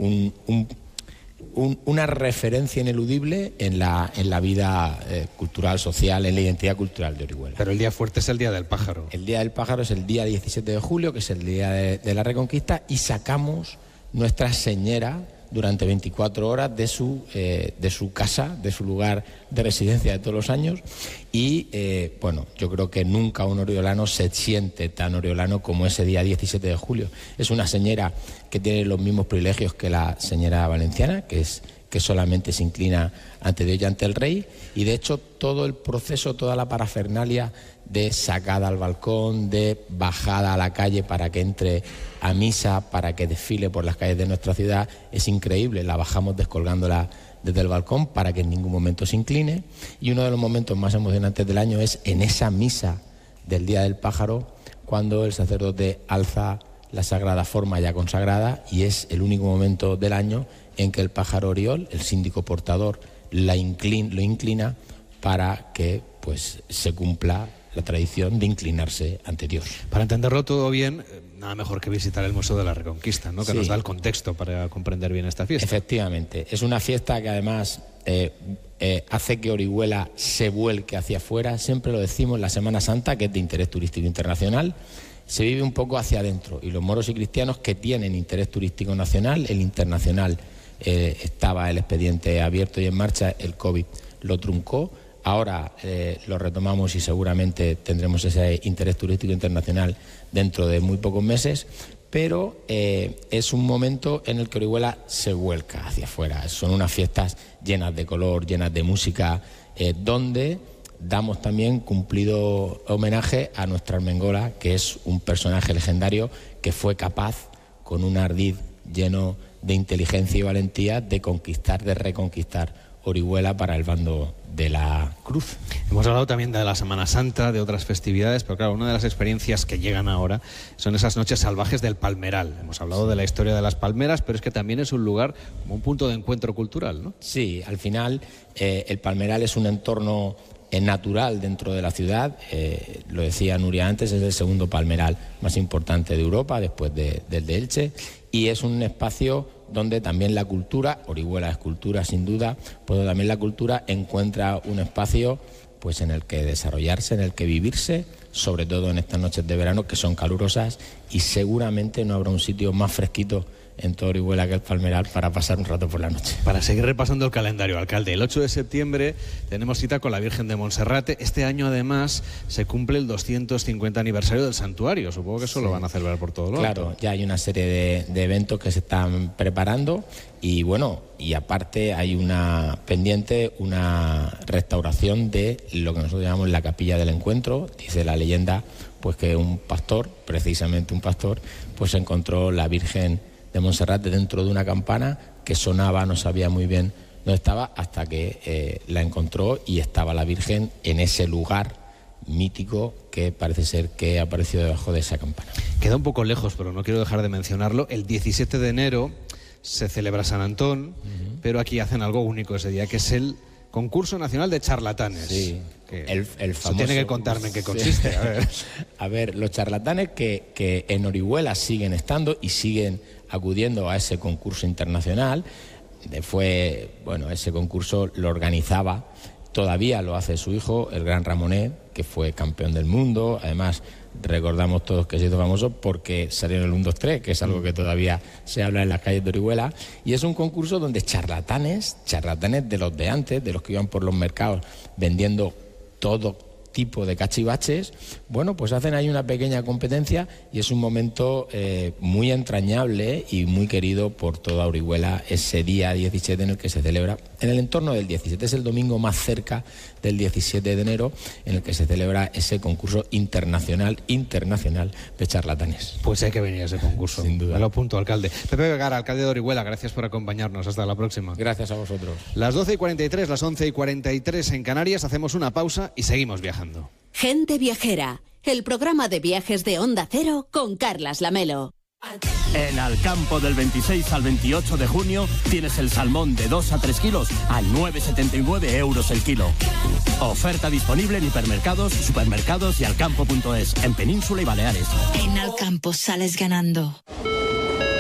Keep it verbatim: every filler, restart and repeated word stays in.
un, un, un, una referencia ineludible en la, en la vida eh, cultural, social, en la identidad cultural de Orihuela. Pero el día fuerte es el Día del Pájaro. El Día del Pájaro es el día diecisiete de julio, que es el día de, de la Reconquista, y sacamos nuestra señera durante veinticuatro horas de su, eh, de su casa, de su lugar de residencia de todos los años. Y, eh, bueno, yo creo que nunca un oriolano se siente tan oriolano como ese día diecisiete de julio. Es una señera que tiene los mismos privilegios que la señera valenciana, que es que solamente se inclina ante Dios y ante el rey, y de hecho todo el proceso, toda la parafernalia de sacada al balcón, de bajada a la calle para que entre a misa, para que desfile por las calles de nuestra ciudad, es increíble. La bajamos descolgándola desde el balcón para que en ningún momento se incline, y uno de los momentos más emocionantes del año es en esa misa del Día del Pájaro, cuando el sacerdote alza la sagrada forma ya consagrada, y es el único momento del año en que el pájaro oriol, el síndico portador, la inclin, lo inclina para que pues se cumpla la tradición de inclinarse ante Dios. Para entenderlo todo bien, nada mejor que visitar el Museo de la Reconquista, ¿no? Que sí, nos da el contexto para comprender bien esta fiesta. Efectivamente, es una fiesta que además eh, eh, hace que Orihuela se vuelque hacia afuera. Siempre lo decimos, la Semana Santa, que es de interés turístico internacional, se vive un poco hacia adentro, y los moros y cristianos que tienen interés turístico nacional, el internacional, eh, estaba el expediente abierto y en marcha, el COVID lo truncó. Ahora eh, lo retomamos y seguramente tendremos ese interés turístico internacional dentro de muy pocos meses, pero eh, es un momento en el que Orihuela se vuelca hacia afuera. Son unas fiestas llenas de color, llenas de música, eh, donde damos también cumplido homenaje a nuestra Armengola, que es un personaje legendario que fue capaz, con un ardid lleno de inteligencia y valentía, de conquistar, de reconquistar Orihuela para el bando de la Cruz. Hemos hablado también de la Semana Santa, de otras festividades, pero claro, una de las experiencias que llegan ahora son esas noches salvajes del Palmeral. Hemos hablado de la historia de las palmeras, pero es que también es un lugar como un punto de encuentro cultural, ¿no? Sí, al final eh, el Palmeral es un entorno eh, natural dentro de la ciudad. Eh, lo decía Nuria antes, es el segundo palmeral más importante de Europa, después de, del de Elche, y es un espacio donde también la cultura, Orihuela es cultura sin duda, pero también la cultura encuentra un espacio pues en el que desarrollarse, en el que vivirse, sobre todo en estas noches de verano que son calurosas, y seguramente no habrá un sitio más fresquito en toda Orihuela que el Palmeral para pasar un rato por la noche. Para seguir repasando el calendario, alcalde, el ocho de septiembre tenemos cita con la Virgen de Monserrate. Este año además se cumple el doscientos cincuenta aniversario del santuario. Supongo que eso sí lo van a celebrar por todo lo Claro, alto. Ya hay una serie de, de eventos que se están preparando, y bueno, y aparte hay una pendiente, una restauración de lo que nosotros llamamos la Capilla del Encuentro. Dice la leyenda pues que un pastor, precisamente un pastor, pues encontró la Virgen de Monserrate dentro de una campana que sonaba, no sabía muy bien dónde estaba, hasta que eh, la encontró y estaba la Virgen en ese lugar mítico que parece ser que ha aparecido debajo de esa campana. Queda un poco lejos, pero no quiero dejar de mencionarlo. El diecisiete de enero se celebra San Antón, uh-huh. pero aquí hacen algo único ese día, que es el Concurso Nacional de Charlatanes. Sí, que el, el famoso... Tiene que contarme en qué consiste. Sí. A ver. A ver, los charlatanes que, que en Orihuela siguen estando y siguen acudiendo a ese concurso internacional. Fue, bueno, ese concurso lo organizaba, todavía lo hace su hijo, el gran Ramonet, que fue campeón del mundo. Además, recordamos todos que se hizo famoso porque salió en el uno, dos, tres, que es algo que todavía se habla en las calles de Orihuela. Y es un concurso donde charlatanes, charlatanes de los de antes, de los que iban por los mercados vendiendo todo tipo de cachivaches, bueno, pues hacen ahí una pequeña competencia, y es un momento eh, muy entrañable y muy querido por toda Orihuela ese día diecisiete en el que se celebra, en el entorno del diecisiete, es el domingo más cerca del diecisiete de enero, en el que se celebra ese concurso internacional, internacional de charlatanes. Pues hay que venir a ese concurso. Sin duda. Me lo apunto, alcalde. Pepe Vergara, alcalde de Orihuela, gracias por acompañarnos. Hasta la próxima. Gracias a vosotros. Las doce y cuarenta y tres, las once y cuarenta y tres en Canarias, hacemos una pausa y seguimos viajando. Gente Viajera, el programa de viajes de Onda Cero con Carlas Lamelo. En Alcampo del veintiséis al veintiocho de junio tienes el salmón de dos a tres kilos a nueve con setenta y nueve euros el kilo. Oferta disponible en hipermercados, supermercados y alcampo punto es, en Península y Baleares. En Alcampo sales ganando.